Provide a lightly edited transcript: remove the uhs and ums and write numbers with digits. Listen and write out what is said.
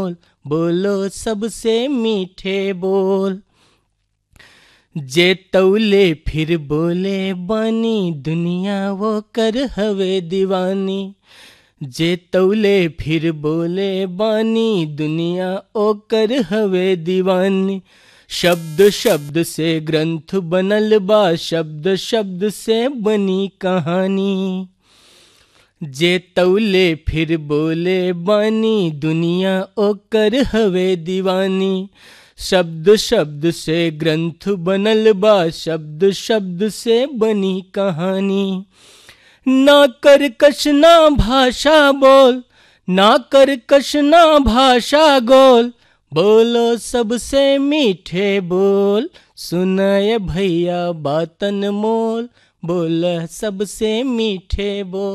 मोल, बोलो सबसे मीठे बोल। जे तौले फिर बोले बानी, दुनिया वो कर हवे दीवानी। जे तौले फिर बोले बानी, दुनिया ओ कर हवे दीवानी। शब्द शब्द से ग्रंथ बनल बा, शब्द शब्द से बनी कहानी। जे तौले फिर बोले बानी, दुनिया ओ कर हवे दीवानी। शब्द शब्द से ग्रंथ बनल बा, शब्द शब्द से बनी कहानी। ना कर कश ना भाषा बोल, ना कर कश ना भाषा गोल, बोलो सबसे मीठे बोल। सुनाए भैया बातन मोल, बोल सबसे मीठे बोल।